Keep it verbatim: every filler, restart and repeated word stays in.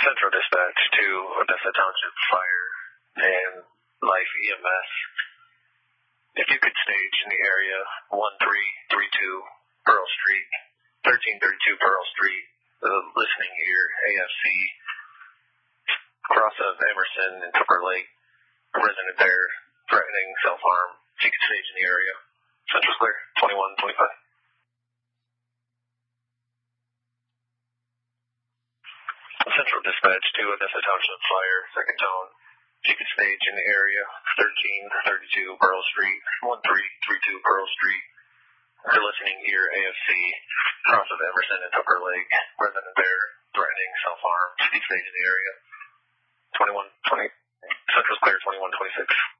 Central Dispatch to Odessa Township Fire and Life E M S. If you could stage in the area one three three two Pearl Street, thirteen thirty-two Pearl Street, the listening ear A F C, cross of Emerson and Tupper Lake, a resident there threatening self-harm. If you could stage in the area. Central's clear, twenty-one twenty-five. Central Dispatch to Odessa Township Fire, second tone. If you could stage in the area, thirteen thirty-two Pearl Street, one three three two Pearl Street, the listening ear A F C, cross of Emerson and Tupper Lake, resident there threatening self-harm. If you could stage in the area. twenty-one twenty. Central's clear, twenty-one twenty-six.